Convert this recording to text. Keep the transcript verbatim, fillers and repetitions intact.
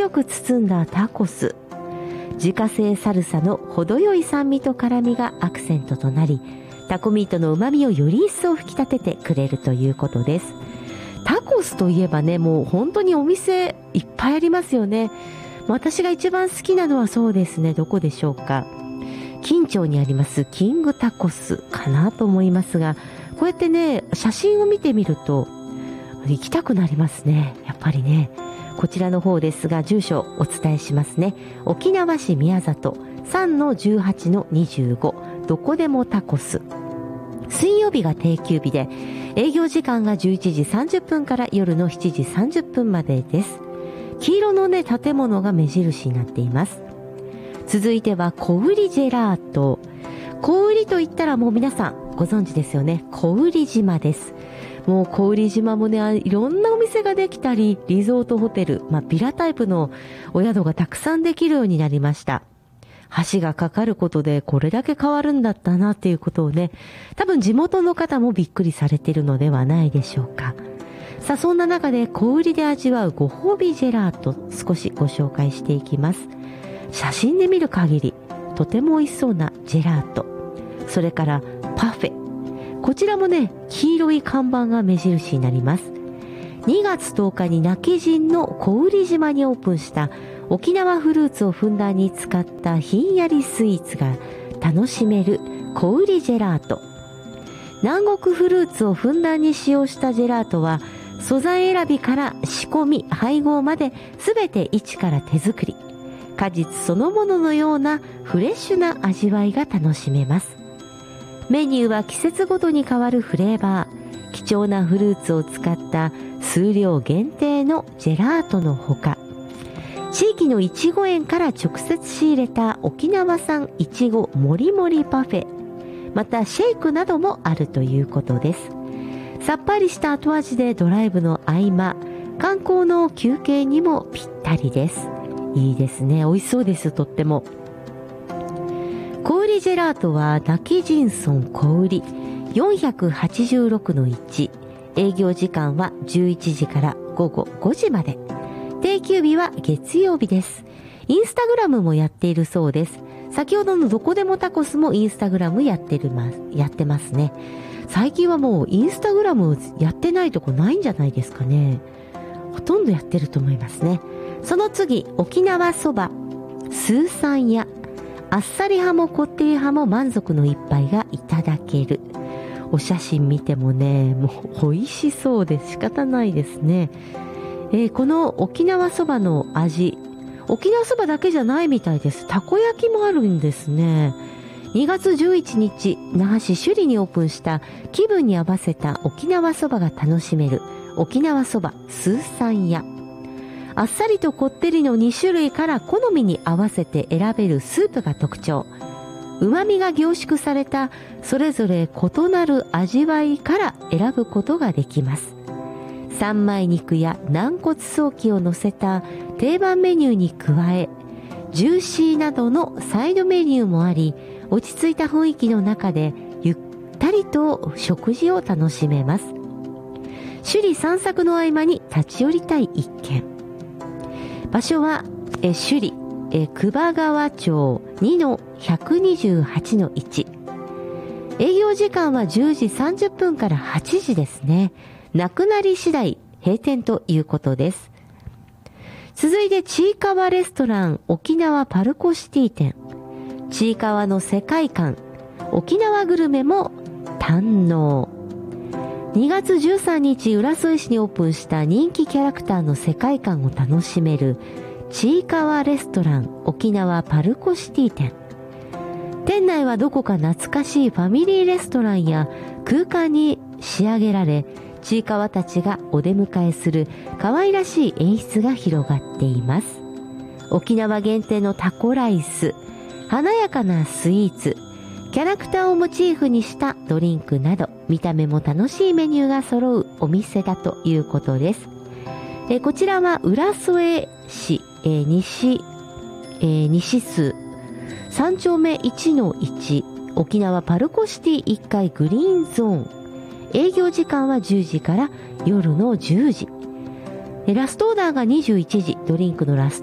よく包んだタコス、自家製サルサの程よい酸味と辛みがアクセントとなり、タコミートの旨味をより一層引き立ててくれるということです。タコスといえばね、もう本当にお店いっぱいありますよね。私が一番好きなのはそうですね、どこでしょうか。金町にありますキングタコスかなと思いますが、こうやってね、写真を見てみると行きたくなりますね、やっぱりね。こちらの方ですが、住所お伝えしますね。沖縄市宮里 さんのじゅうはちのにじゅうご どこでもタコス。水曜日が定休日で、営業時間がじゅういちじさんじゅっぷんから夜のしちじさんじゅっぷんまでです。黄色のね、建物が目印になっています。続いては小売ジェラート。小売といったらもう皆さんご存知ですよね。小売島です。もう小売島もね、いろんなお店ができたり、リゾートホテル、まあ、ビラタイプのお宿がたくさんできるようになりました。橋がかかることでこれだけ変わるんだったなっていうことをね、多分地元の方もびっくりされているのではないでしょうか。さあ、そんな中で小売で味わうご褒美ジェラート、少しご紹介していきます。写真で見る限りとても美味しそうなジェラート、それからパフェ、こちらもね、黄色い看板が目印になります。にがつとおかに今帰仁の小売島にオープンした沖縄フルーツをふんだんに使ったひんやりスイーツが楽しめる小売ジェラート。南国フルーツをふんだんに使用したジェラートは、素材選びから仕込み、配合まで全て一から手作り。果実そのもののようなフレッシュな味わいが楽しめます。メニューは季節ごとに変わるフレーバー、貴重なフルーツを使った数量限定のジェラートのほか、地域のいちご園から直接仕入れた沖縄産いちごもりもりパフェ、またシェイクなどもあるということです。さっぱりした後味でドライブの合間、観光の休憩にもぴったりです。いいですね、美味しそうです、とっても。小売ジェラートは今帰仁村小売 よんひゃくはちじゅうろくのいち、営業時間はじゅういちじからごごごじまで、定休日は月曜日です。インスタグラムもやっているそうです。先ほどのどこでもタコスもインスタグラムやってるますやってますね。最近はもうインスタグラムやってないとこないんじゃないですかね。ほとんどやってると思いますね。その次、沖縄そばスーさん屋、あっさり派もこってり派も満足の一杯がいただける。お写真見てもね、もう美味しそうで仕方ないですね。えー、この沖縄そばの味、沖縄そばだけじゃないみたいです。たこ焼きもあるんですね。にがつじゅういちにち、那覇市首里にオープンした気分に合わせた沖縄そばが楽しめる沖縄そばスーさん屋。あっさりとこってりのにしゅるいから好みに合わせて選べるスープが特徴。旨味が凝縮されたそれぞれ異なる味わいから選ぶことができます。三枚肉や軟骨早期を乗せた定番メニューに加え、ジューシーなどのサイドメニューもあり、落ち着いた雰囲気の中でゆったりと食事を楽しめます。首里散策の合間に立ち寄りたい一軒。場所はえ首里え久保川町 にのひゃくにじゅうはちのいち。営業時間はじゅうじさんじゅっぷんからはちじですね。なくなり次第閉店ということです。続いてちいかわレストラン沖縄パルコシティ店。ちいかわの世界観、沖縄グルメも堪能。にがつじゅうさんにち、浦添市にオープンした人気キャラクターの世界観を楽しめるちいかわレストラン沖縄パルコシティ店。店内はどこか懐かしいファミリーレストランや空間に仕上げられ、ちいかわたちがお出迎えする可愛らしい演出が広がっています。沖縄限定のタコライス、華やかなスイーツ、キャラクターをモチーフにしたドリンクなど、見た目も楽しいメニューが揃うお店だということです。えこちらは浦添市、えー、西、えー、西数さんちょうめいちのいち、沖縄パルコシティいっかいグリーンゾーン。営業時間はじゅうじから夜のじゅうじ。ラストオーダーがにじゅういちじ、ドリンクのラスト